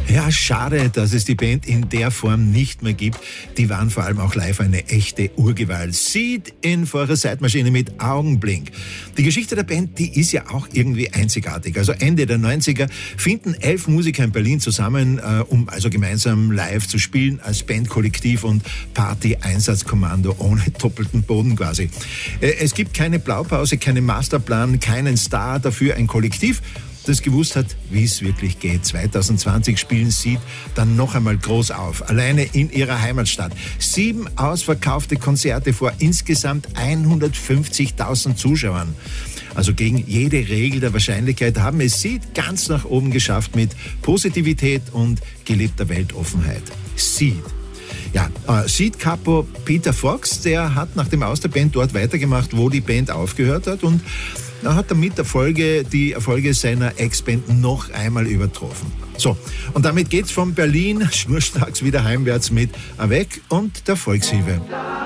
Ja, schade, dass es die Band in der Form nicht mehr gibt. Die waren vor allem auch live eine echte Urgewalt. Seed in vor ihrer Zeitmaschine mit Augenblink. Die Geschichte der Band, die ist ja auch irgendwie einzigartig. Also Ende der 90er finden 11 Musiker in Berlin zusammen, um also gemeinsam live zu spielen als Bandkollektiv und Party-Einsatzkommando ohne doppelten Boden quasi. Es gibt keine Blaupause, keinen Masterplan, keinen Star, dafür ein Kollektiv, das gewusst hat, wie es wirklich geht. 2020 spielen Seed dann noch einmal groß auf, alleine in ihrer Heimatstadt. 7 ausverkaufte Konzerte vor insgesamt 150.000 Zuschauern. Also gegen jede Regel der Wahrscheinlichkeit haben es Seed ganz nach oben geschafft mit Positivität und gelebter Weltoffenheit. Seed. Ja, Seed-Capo Peter Fox, der hat nach dem Aus der Band dort weitergemacht, wo die Band aufgehört hat, und er hat damit die Erfolge seiner Ex-Band noch einmal übertroffen. So, und damit geht's von Berlin schnurstracks wieder heimwärts mit Avec und der Volkshilfe.